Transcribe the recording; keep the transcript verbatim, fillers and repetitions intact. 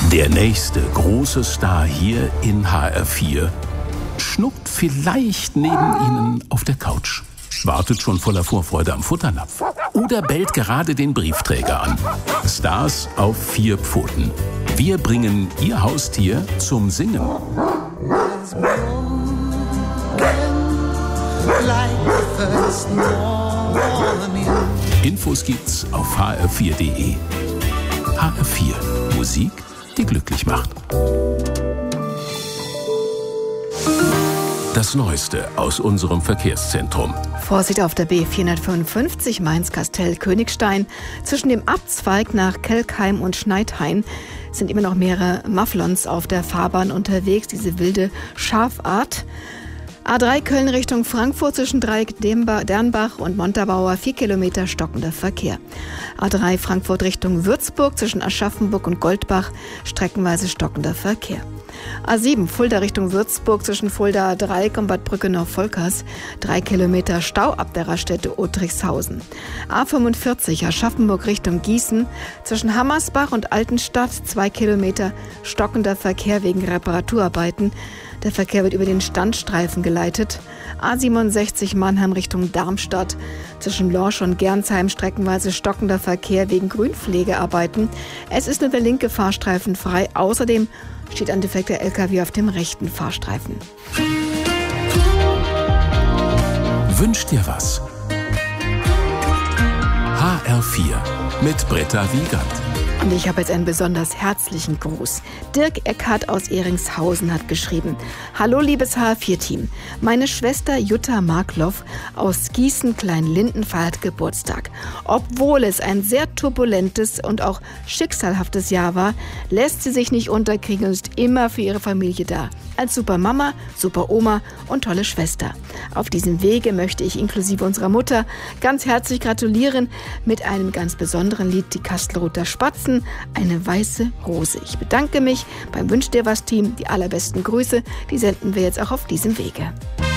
Der nächste große Star hier in H R vier schnuckt vielleicht neben Ihnen auf der Couch, wartet schon voller Vorfreude am Futternapf oder bellt gerade den Briefträger an. Stars auf vier Pfoten. Wir bringen Ihr Haustier zum Singen. Infos gibt's auf h r vier punkt d e. H R vier. Musik, die glücklich macht. Das Neueste aus unserem Verkehrszentrum. Vorsicht auf der B vierhundertfünfundfünfzig Mainz-Kastell-Königstein. Zwischen dem Abzweig nach Kelkheim und Schneidhain sind immer noch mehrere Mufflons auf der Fahrbahn unterwegs, diese wilde Schafart. A drei Köln Richtung Frankfurt zwischen Dreieck Dernbach und Montabaur, vier Kilometer stockender Verkehr. A drei Frankfurt Richtung Würzburg zwischen Aschaffenburg und Goldbach, streckenweise stockender Verkehr. A sieben Fulda Richtung Würzburg zwischen Fulda Dreieck und Bad Brückenau-Volkers, drei Kilometer Stau ab der Raststätte Otrichshausen. A fünfundvierzig Aschaffenburg Richtung Gießen zwischen Hammersbach und Altenstadt, zwei Kilometer stockender Verkehr wegen Reparaturarbeiten. Der Verkehr wird über den Standstreifen geleitet. A siebenundsechzig Mannheim Richtung Darmstadt. Zwischen Lorsch und Gernsheim streckenweise stockender Verkehr wegen Grünpflegearbeiten. Es ist nur der linke Fahrstreifen frei. Außerdem steht ein defekter L K W auf dem rechten Fahrstreifen. Wünsch dir was? H R vier mit Britta Wiegand. Und ich habe jetzt einen besonders herzlichen Gruß. Dirk Eckhardt aus Ehringshausen hat geschrieben: Hallo liebes H R vier Team, meine Schwester Jutta Markloff aus Gießen-Kleinlinden feiert Geburtstag. Obwohl es ein sehr turbulentes und auch schicksalhaftes Jahr war, lässt sie sich nicht unterkriegen und ist immer für ihre Familie da. Als super Mama, super Oma und tolle Schwester. Auf diesem Wege möchte ich inklusive unserer Mutter ganz herzlich gratulieren mit einem ganz besonderen Lied, die Kastelruther Spatzen, eine weiße Rose. Ich bedanke mich beim Wünsch dir was Team. Die allerbesten Grüße, die senden wir jetzt auch auf diesem Wege.